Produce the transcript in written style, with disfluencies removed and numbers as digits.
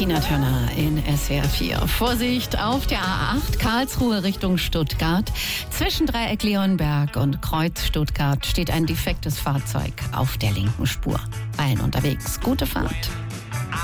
Tina Turner in SWR 4. Vorsicht auf der A8 Karlsruhe Richtung Stuttgart. Zwischen Dreieck Leonberg und Kreuz Stuttgart steht ein defektes Fahrzeug auf der linken Spur. Allen unterwegs gute Fahrt.